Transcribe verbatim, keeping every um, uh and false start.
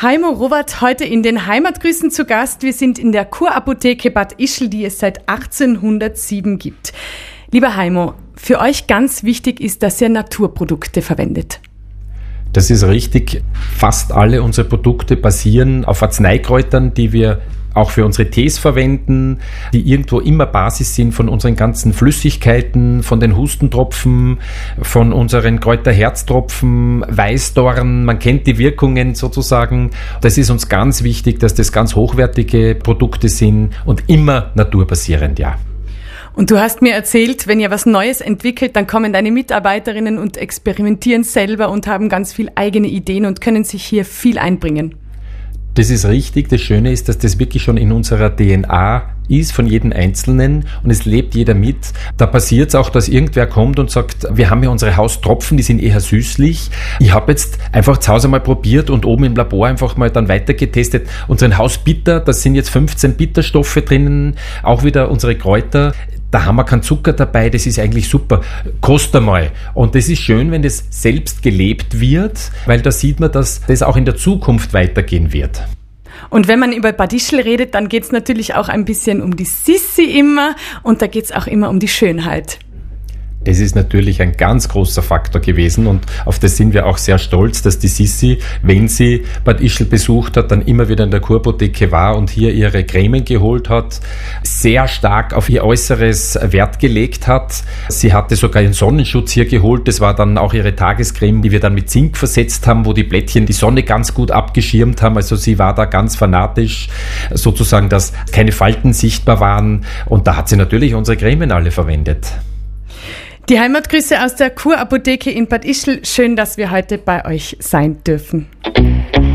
Heimo Rowat heute in den Heimatgrüßen zu Gast. Wir sind in der Kurapotheke Bad Ischl, die es seit achtzehnhundertsieben gibt. Lieber Heimo, für euch ganz wichtig ist, dass ihr Naturprodukte verwendet. Das ist richtig. Fast alle unsere Produkte basieren auf Arzneikräutern, die wir auch für unsere Tees verwenden, die irgendwo immer Basis sind von unseren ganzen Flüssigkeiten, von den Hustentropfen, von unseren Kräuterherztropfen, Weißdorn. Man kennt die Wirkungen sozusagen. Das ist uns ganz wichtig, dass das ganz hochwertige Produkte sind und immer naturbasierend, ja. Und du hast mir erzählt, wenn ihr was Neues entwickelt, dann kommen deine Mitarbeiterinnen und experimentieren selber und haben ganz viel eigene Ideen und können sich hier viel einbringen. Das ist richtig. Das Schöne ist, dass das wirklich schon in unserer D N A ist von jedem Einzelnen und es lebt jeder mit. Da passiert es auch, dass irgendwer kommt und sagt, wir haben ja unsere Haustropfen, die sind eher süßlich. Ich habe jetzt einfach zu Hause mal probiert und oben im Labor einfach mal dann weitergetestet. Unseren Hausbitter, da sind jetzt fünfzehn Bitterstoffe drinnen, auch wieder unsere Kräuter. Da haben wir keinen Zucker dabei, das ist eigentlich super. Kost einmal. Und das ist schön, wenn das selbst gelebt wird, weil da sieht man, dass das auch in der Zukunft weitergehen wird. Und wenn man über Bad Ischl redet, dann geht es natürlich auch ein bisschen um die Sissi immer und da geht es auch immer um die Schönheit. Das ist natürlich ein ganz großer Faktor gewesen und auf das sind wir auch sehr stolz, dass die Sissi, wenn sie Bad Ischl besucht hat, dann immer wieder in der Kurapotheke war und hier ihre Cremen geholt hat, sehr stark auf ihr Äußeres Wert gelegt hat. Sie hatte sogar ihren Sonnenschutz hier geholt, das war dann auch ihre Tagescreme, die wir dann mit Zink versetzt haben, wo die Blättchen die Sonne ganz gut abgeschirmt haben. Also sie war da ganz fanatisch, sozusagen, dass keine Falten sichtbar waren und da hat sie natürlich unsere Cremen alle verwendet. Die Heimatgrüße aus der Kurapotheke in Bad Ischl. Schön, dass wir heute bei euch sein dürfen.